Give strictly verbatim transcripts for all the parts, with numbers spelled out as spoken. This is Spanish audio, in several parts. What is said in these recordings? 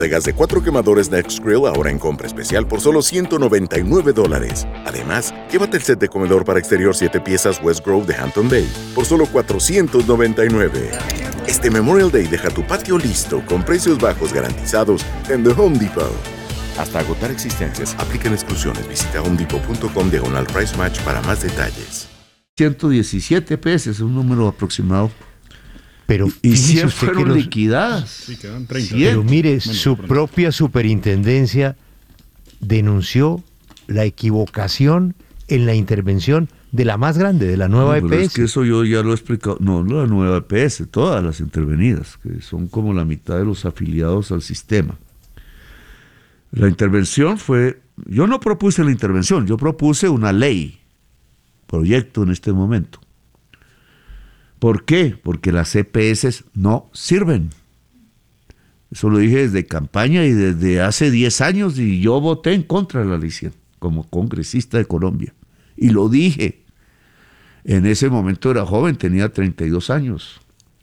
De gas de cuatro quemadores Nextgrill ahora en compra especial por solo ciento noventa y nueve dólares. Además, llévate el set de comedor para exterior siete piezas West Grove de Hampton Bay por solo cuatrocientos noventa y nueve. Este Memorial Day deja tu patio listo con precios bajos garantizados en The Home Depot. Hasta agotar existencias, aplican exclusiones. Visita homedepot punto com diagonal price match para más detalles. ciento diecisiete pesos, un número aproximado. Pero y cien fueron los... liquidadas. Sí, quedan treinta. Pero mire, Bueno, su pronto. propia superintendencia denunció la equivocación en la intervención de la más grande, de la nueva No, pero E P S. es que eso yo ya lo he explicado. No, no la nueva E P S, todas las intervenidas, que son como la mitad de los afiliados al sistema. La intervención fue, yo no propuse la intervención, yo propuse una ley, proyecto en este momento. ¿Por qué? Porque las E P S no sirven. Eso lo dije desde campaña y desde hace diez años y yo voté en contra de la ley cien como congresista de Colombia. Y lo dije. En ese momento era joven, tenía treinta y dos años.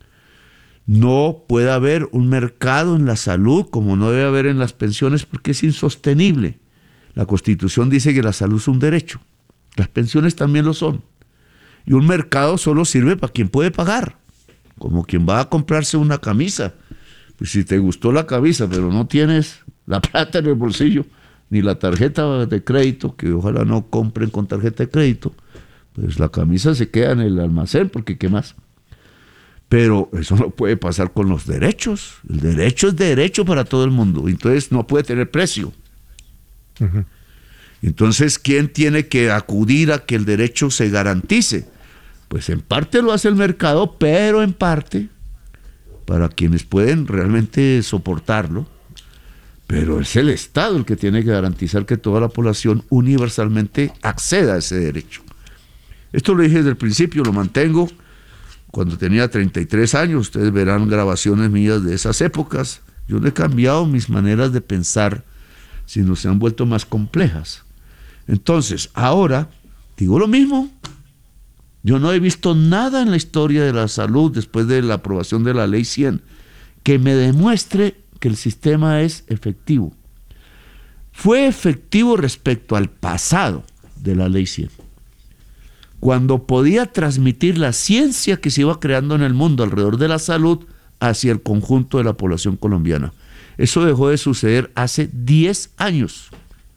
No puede haber un mercado en la salud como no debe haber en las pensiones porque es insostenible. La Constitución dice que la salud es un derecho. Las pensiones también lo son. Y un mercado solo sirve para quien puede pagar, como quien va a comprarse una camisa. Pues si te gustó la camisa, pero no tienes la plata en el bolsillo, ni la tarjeta de crédito, que ojalá no compren con tarjeta de crédito, pues la camisa se queda en el almacén, porque ¿qué más? Pero eso no puede pasar con los derechos. El derecho es derecho para todo el mundo, entonces no puede tener precio. Uh-huh. Entonces, ¿quién tiene que acudir a que el derecho se garantice? Pues en parte lo hace el mercado, pero en parte, para quienes pueden realmente soportarlo, pero es el Estado el que tiene que garantizar que toda la población universalmente acceda a ese derecho. Esto lo dije desde el principio, lo mantengo. Cuando tenía treinta y tres años, ustedes verán grabaciones mías de esas épocas. Yo no he cambiado mis maneras de pensar, sino se han vuelto más complejas. Entonces, ahora, digo lo mismo. Yo no he visto nada en la historia de la salud después de la aprobación de la ley cien que me demuestre que el sistema es efectivo. Fue efectivo respecto al pasado de la ley cien, cuando podía transmitir la ciencia que se iba creando en el mundo alrededor de la salud hacia el conjunto de la población colombiana. Eso dejó de suceder hace diez años.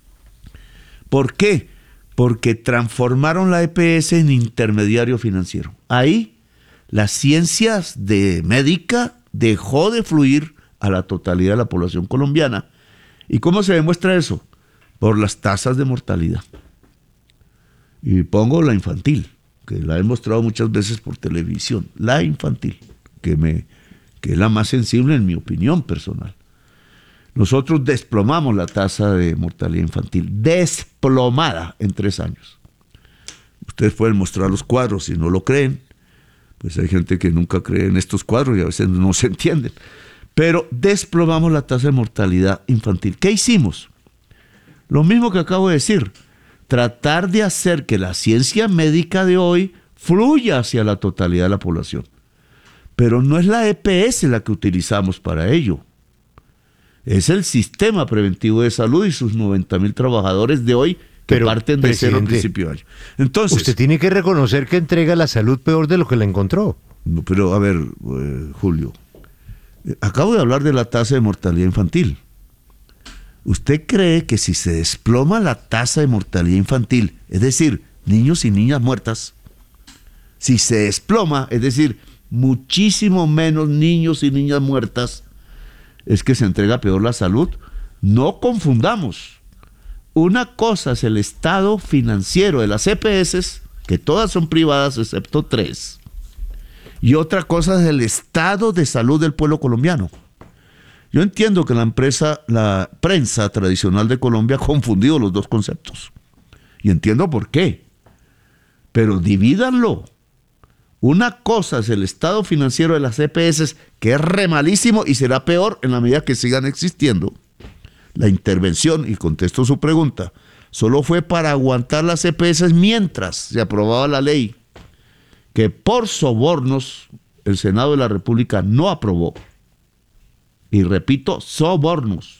¿Por qué? Porque transformaron la E P S en intermediario financiero. Ahí la ciencia de médica dejó de fluir a la totalidad de la población colombiana. ¿Y cómo se demuestra eso? Por las tasas de mortalidad. Y pongo la infantil, que la he mostrado muchas veces por televisión. La infantil, que, me, que es la más sensible en mi opinión personal. Nosotros desplomamos la tasa de mortalidad infantil, desplomada en tres años. Ustedes pueden mostrar los cuadros, si no lo creen, pues hay gente que nunca cree en estos cuadros y a veces no se entienden. Pero desplomamos la tasa de mortalidad infantil. ¿Qué hicimos? Lo mismo que acabo de decir, tratar de hacer que la ciencia médica de hoy fluya hacia la totalidad de la población. Pero no es la E P S la que utilizamos para ello. Es el sistema preventivo de salud y sus noventa mil trabajadores de hoy que Pero, parten de cero al presidente, principio de año. Entonces, usted tiene que reconocer que entrega la salud peor de lo que la encontró. no, pero a ver, eh, Julio, eh, acabo de hablar de la tasa de mortalidad infantil. ¿Usted cree que si se desploma la tasa de mortalidad infantil, es decir, niños y niñas muertas, si se desploma, es decir, muchísimo menos niños y niñas muertas, es que se entrega peor la salud? No confundamos. Una cosa es el estado financiero de las E P S, que todas son privadas excepto tres, y otra cosa es el estado de salud del pueblo colombiano. Yo entiendo que la empresa, la prensa tradicional de Colombia ha confundido los dos conceptos, y entiendo por qué, pero divídanlo. Una cosa es el estado financiero de las E P S, que es re malísimo y será peor en la medida que sigan existiendo. La intervención, y contesto su pregunta, solo fue para aguantar las E P S mientras se aprobaba la ley, que por sobornos el Senado de la República no aprobó. Y repito, sobornos.